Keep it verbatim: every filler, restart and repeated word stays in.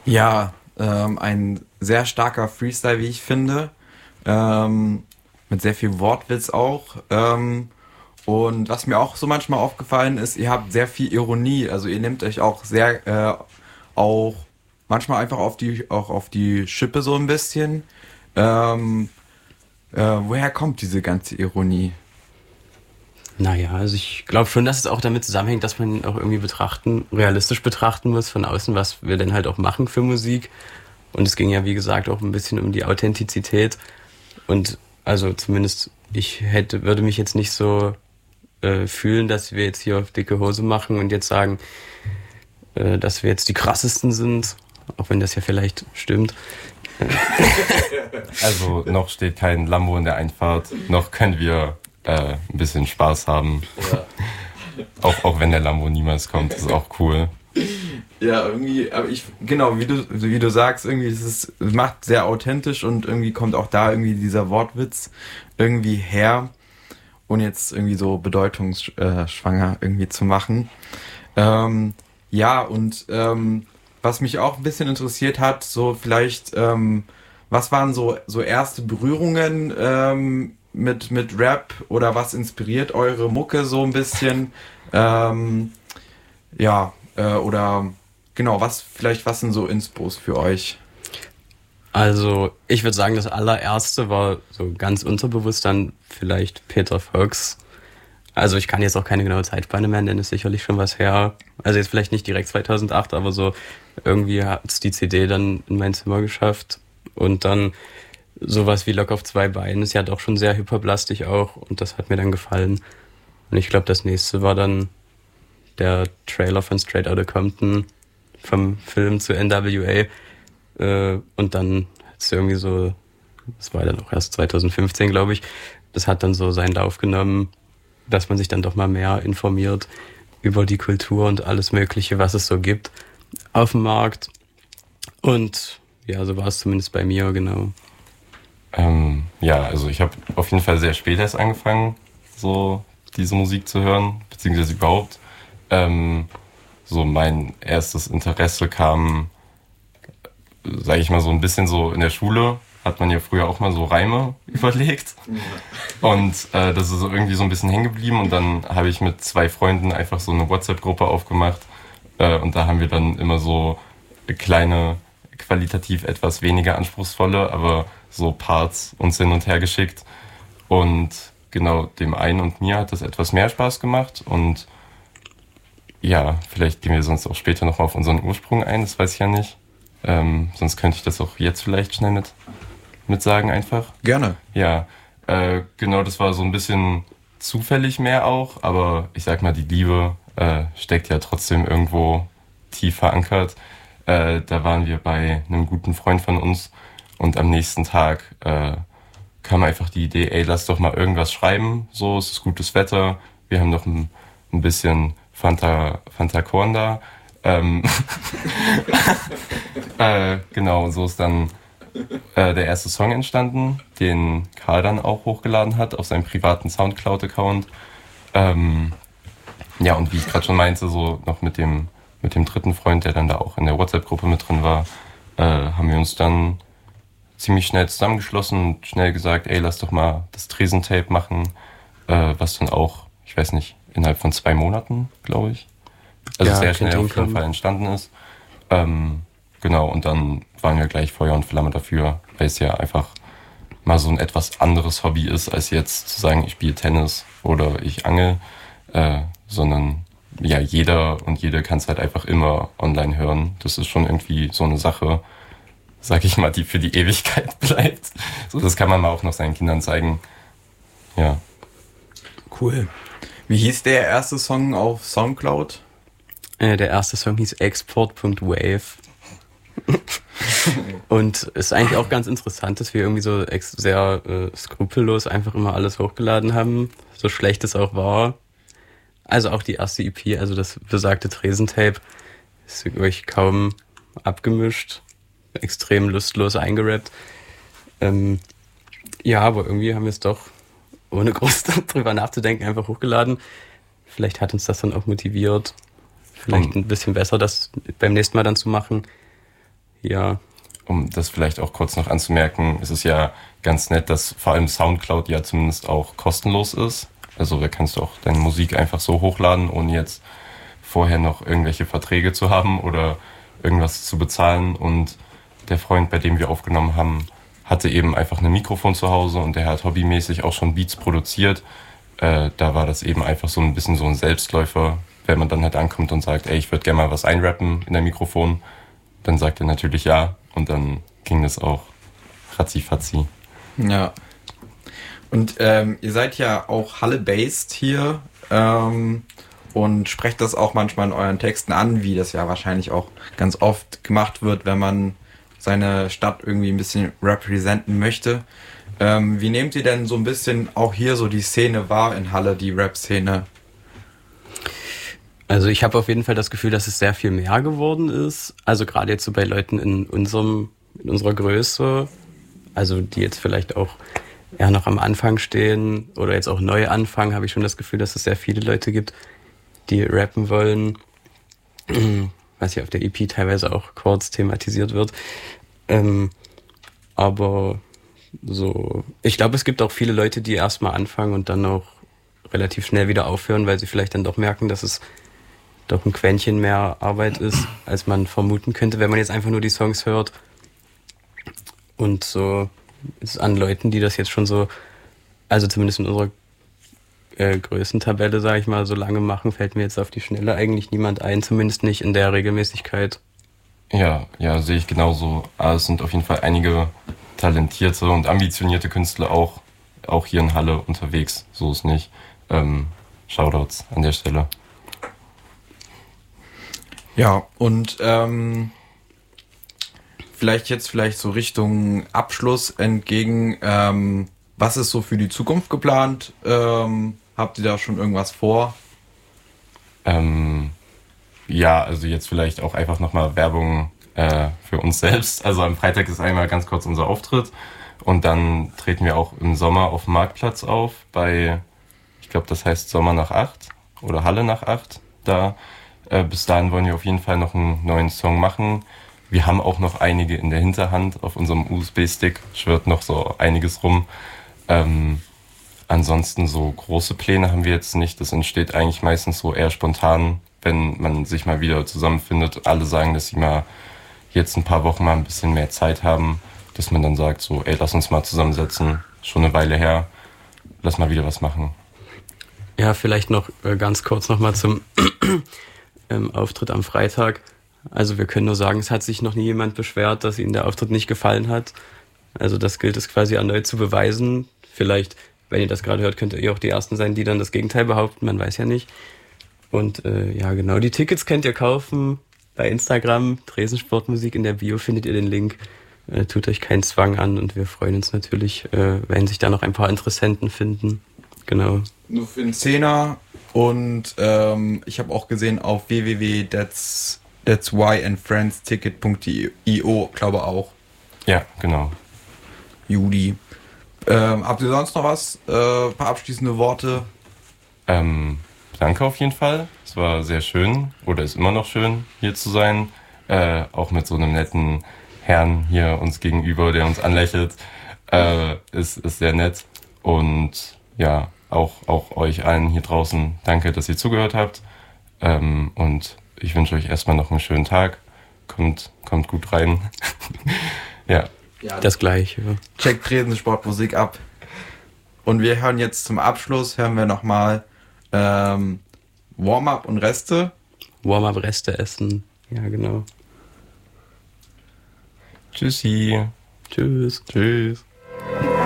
Ja, ähm, ein sehr starker Freestyle, wie ich finde. Ähm, mit sehr viel Wortwitz auch. Ähm, und was mir auch so manchmal aufgefallen ist, ihr habt sehr viel Ironie. Also ihr nehmt euch auch sehr äh, auch manchmal einfach auf die auch auf die Schippe so ein bisschen. Ähm, äh, woher kommt diese ganze Ironie? Naja, also ich glaube schon, dass es auch damit zusammenhängt, dass man auch irgendwie betrachten, realistisch betrachten muss von außen, was wir denn halt auch machen für Musik. Und es ging ja, wie gesagt, auch ein bisschen um die Authentizität. Und also zumindest ich hätte, würde mich jetzt nicht so äh, fühlen, dass wir jetzt hier auf dicke Hose machen und jetzt sagen, äh, dass wir jetzt die krassesten sind, auch wenn das ja vielleicht stimmt. Also noch steht kein Lambo in der Einfahrt, noch können wir äh, ein bisschen Spaß haben. Ja. auch, auch wenn der Lambo niemals kommt, ist auch cool. Ja, irgendwie, aber ich, genau, wie du, wie du sagst, irgendwie ist es, es macht sehr authentisch und irgendwie kommt auch da irgendwie dieser Wortwitz irgendwie her, ohne jetzt irgendwie so bedeutungsschwanger irgendwie zu machen. Ähm, ja, und ähm, was mich auch ein bisschen interessiert hat, so vielleicht, ähm, was waren so, so erste Berührungen ähm, mit, mit Rap oder was inspiriert eure Mucke so ein bisschen? Ähm, ja, äh, oder genau, was vielleicht was sind so Inspos für euch? Also ich würde sagen, das allererste war so ganz unterbewusst dann vielleicht Peter Fox. Also ich kann jetzt auch keine genaue Zeitspanne mehr nennen, ist sicherlich schon was her. Also jetzt vielleicht nicht direkt zweitausendacht, aber so irgendwie hat es die C D dann in mein Zimmer geschafft. Und dann sowas wie Lock auf zwei Beinen ist ja doch schon sehr hyperplastisch auch und das hat mir dann gefallen. Und ich glaube, das nächste war dann der Trailer von Straight Outta Compton vom Film zu N W A. Äh, und dann hat es irgendwie so, das war dann auch erst zweitausendfünfzehn, glaube ich, das hat dann so seinen Lauf genommen, dass man sich dann doch mal mehr informiert über die Kultur und alles Mögliche, was es so gibt auf dem Markt. Und ja, so war es zumindest bei mir, genau. Ähm, ja, also ich habe auf jeden Fall sehr spät erst angefangen, so diese Musik zu hören, beziehungsweise überhaupt. Ähm, so mein erstes Interesse kam, sage ich mal, so ein bisschen so in der Schule. Hat man ja früher auch mal so Reime überlegt. Und äh, das ist so irgendwie so ein bisschen hängen geblieben. Und dann habe ich mit zwei Freunden einfach so eine WhatsApp-Gruppe aufgemacht. Äh, und da haben wir dann immer so kleine, qualitativ etwas weniger anspruchsvolle, aber so Parts uns hin und her geschickt. Und genau, dem einen und mir hat das etwas mehr Spaß gemacht. Und ja, vielleicht gehen wir sonst auch später nochmal auf unseren Ursprung ein, das weiß ich ja nicht. Ähm, sonst könnte ich das auch jetzt vielleicht schnell mit, mit sagen einfach. Gerne. Ja, äh, genau, das war so ein bisschen zufällig mehr auch, aber ich sag mal, die Liebe äh, steckt ja trotzdem irgendwo tief verankert. Äh, da waren wir bei einem guten Freund von uns und am nächsten Tag äh, kam einfach die Idee, ey, lass doch mal irgendwas schreiben, so, es ist gutes Wetter, wir haben noch ein, ein bisschen Fanta, Fanta Korn da. Ähm äh, genau, so ist dann äh, der erste Song entstanden, den Karl dann auch hochgeladen hat auf seinem privaten Soundcloud-Account. Ähm, ja, und wie ich gerade schon meinte, so noch mit dem, mit dem dritten Freund, der dann da auch in der WhatsApp-Gruppe mit drin war, äh, haben wir uns dann ziemlich schnell zusammengeschlossen und schnell gesagt, ey, lass doch mal das Tresentape machen, äh, was dann auch, ich weiß nicht, innerhalb von zwei Monaten, glaube ich, also ja, sehr schnell auf jeden Fall entstanden ist. Ähm, genau, und dann waren wir gleich Feuer und Flamme dafür, weil es ja einfach mal so ein etwas anderes Hobby ist, als jetzt zu sagen, ich spiele Tennis oder ich angel, äh, sondern ja, jeder und jede kann es halt einfach immer online hören. Das ist schon irgendwie so eine Sache, sag ich mal, die für die Ewigkeit bleibt. So, das kann man mal auch noch seinen Kindern zeigen. Ja. Cool. Wie hieß der erste Song auf Soundcloud? Äh, der erste Song hieß export Punkt wave. Und es ist eigentlich auch ganz interessant, dass wir irgendwie so ex- sehr äh, skrupellos einfach immer alles hochgeladen haben, so schlecht es auch war. Also auch die erste E P, also das besagte Tresentape, ist wirklich kaum abgemischt, extrem lustlos eingerappt. Ähm, ja, aber irgendwie haben wir es doch, ohne groß drüber nachzudenken, einfach hochgeladen. Vielleicht hat uns das dann auch motiviert, vielleicht ein bisschen besser das beim nächsten Mal dann zu machen. Ja. Um das vielleicht auch kurz noch anzumerken, ist es ja ganz nett, dass vor allem Soundcloud ja zumindest auch kostenlos ist. Also da kannst du auch deine Musik einfach so hochladen, ohne jetzt vorher noch irgendwelche Verträge zu haben oder irgendwas zu bezahlen. Und der Freund, bei dem wir aufgenommen haben, hatte eben einfach ein Mikrofon zu Hause und der hat hobbymäßig auch schon Beats produziert. Äh, da war das eben einfach so ein bisschen so ein Selbstläufer, wenn man dann halt ankommt und sagt, ey, ich würde gerne mal was einrappen in der Mikrofon. Dann sagt er natürlich ja und dann ging das auch ratzi-fatzi. Ja. Und ähm, ihr seid ja auch Halle-based hier ähm, und sprecht das auch manchmal in euren Texten an, wie das ja wahrscheinlich auch ganz oft gemacht wird, wenn man seine Stadt irgendwie ein bisschen representen möchte. Ähm, wie nehmt ihr denn so ein bisschen auch hier so die Szene wahr in Halle, die Rap-Szene? Also ich habe auf jeden Fall das Gefühl, dass es sehr viel mehr geworden ist. Also gerade jetzt so bei Leuten in unserem, in unserer Größe, also die jetzt vielleicht auch eher noch am Anfang stehen oder jetzt auch neu anfangen, habe ich schon das Gefühl, dass es sehr viele Leute gibt, die rappen wollen, was ja auf der E P teilweise auch kurz thematisiert wird. Ähm, aber so, ich glaube, es gibt auch viele Leute, die erstmal anfangen und dann auch relativ schnell wieder aufhören, weil sie vielleicht dann doch merken, dass es doch ein Quäntchen mehr Arbeit ist, als man vermuten könnte, wenn man jetzt einfach nur die Songs hört. Und so ist an Leuten, die das jetzt schon so, also zumindest in unserer äh, Größentabelle, sage ich mal, so lange machen, fällt mir jetzt auf die Schnelle eigentlich niemand ein, zumindest nicht in der Regelmäßigkeit. Ja, ja, sehe ich genauso. Aber es sind auf jeden Fall einige talentierte und ambitionierte Künstler auch, auch hier in Halle unterwegs. So ist nicht. Ähm, Shoutouts an der Stelle. Ja, und ähm, vielleicht jetzt vielleicht so Richtung Abschluss entgegen, ähm, was ist so für die Zukunft geplant? Ähm, habt ihr da schon irgendwas vor? Ähm, ja, also jetzt vielleicht auch einfach nochmal Werbung äh, für uns selbst. Also am Freitag ist einmal ganz kurz unser Auftritt und dann treten wir auch im Sommer auf dem Marktplatz auf bei, ich glaube, das heißt Sommer nach acht oder Halle nach acht. Da äh, bis dahin wollen wir auf jeden Fall noch einen neuen Song machen. Wir haben auch noch einige in der Hinterhand. Auf unserem U S B-Stick schwirrt noch so einiges rum. Ähm, ansonsten so große Pläne haben wir jetzt nicht. Das entsteht eigentlich meistens so eher spontan, wenn man sich mal wieder zusammenfindet. Alle sagen, dass sie mal jetzt ein paar Wochen mal ein bisschen mehr Zeit haben, dass man dann sagt so, ey, lass uns mal zusammensetzen. Schon eine Weile her. Lass mal wieder was machen. Ja, vielleicht noch äh, ganz kurz nochmal zum ähm, Auftritt am Freitag. Also wir können nur sagen, es hat sich noch nie jemand beschwert, dass ihnen der Auftritt nicht gefallen hat. Also das gilt es quasi erneut zu beweisen. Vielleicht, wenn ihr das gerade hört, könnt ihr auch die Ersten sein, die dann das Gegenteil behaupten. Man weiß ja nicht. Und äh, ja, genau, die Tickets könnt ihr kaufen bei Instagram. Dresden-Sportmusik, in der Bio findet ihr den Link. Äh, tut euch keinen Zwang an und wir freuen uns natürlich, äh, wenn sich da noch ein paar Interessenten finden. Genau. Nur für den Zehner und ähm, ich habe auch gesehen auf w w w punkt that's that's why and friends ticket punkt i o, glaube auch. Ja, genau. Juli. Ähm, habt ihr sonst noch was? Äh, ein paar abschließende Worte? Ähm, danke auf jeden Fall. Es war sehr schön oder ist immer noch schön, hier zu sein. Äh, auch mit so einem netten Herrn hier uns gegenüber, der uns anlächelt. Äh, ist, ist sehr nett. Und ja, auch, auch euch allen hier draußen danke, dass ihr zugehört habt. Ähm, und ich wünsche euch erstmal noch einen schönen Tag. Kommt, kommt gut rein. Ja. Ja, das Gleiche. Checkt Dresden-Sportmusik ab. Und wir hören jetzt zum Abschluss, hören wir nochmal ähm, Warm-up und Reste. Warm-up, Reste essen. Ja, genau. Tschüssi. Tschüss. Tschüss.